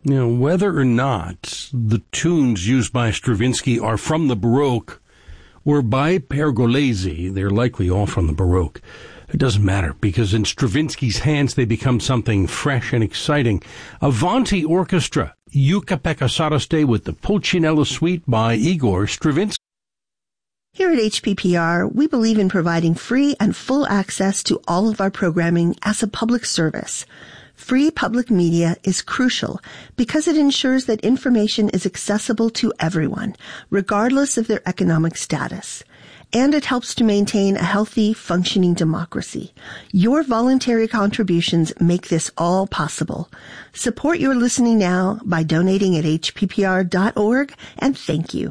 Whether or not the tunes used by Stravinsky are from the Baroque or by Pergolesi, they're likely all from the Baroque. It doesn't matter, because in Stravinsky's hands they become something fresh and exciting. Avanti Orchestra, Yucca-Pekka Saraste with the Pulcinella Suite by Igor Stravinsky. Here at HPPR, we believe in providing free and full access to all of our programming as a public service. Free public media is crucial because it ensures that information is accessible to everyone, regardless of their economic status. And it helps to maintain a healthy, functioning democracy. Your voluntary contributions make this all possible. Support your listening now by donating at hppr.org, and thank you.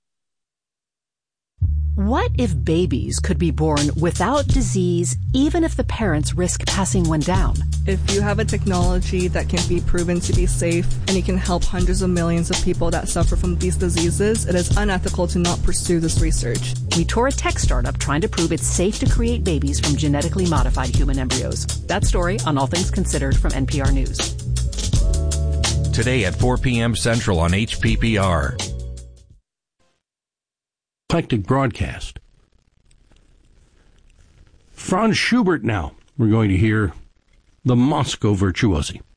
What if babies could be born without disease, even if the parents risk passing one down? If you have a technology that can be proven to be safe and it can help hundreds of millions of people that suffer from these diseases, it is unethical to not pursue this research. We tour a tech startup trying to prove it's safe to create babies from genetically modified human embryos. That story on All Things Considered from NPR News. Today at 4 p.m. Central on HPPR. Eclectic broadcast. Franz Schubert now. We're going to hear the Moscow Virtuosi.